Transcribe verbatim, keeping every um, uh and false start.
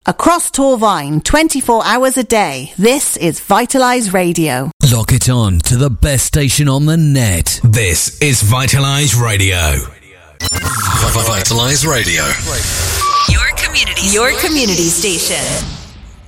Across Torvine, twenty-four hours a day, this is Vitalise Radio. Lock it on to the best station on the net. This is Vitalise Radio. Vitalise Radio. Your community, your community station.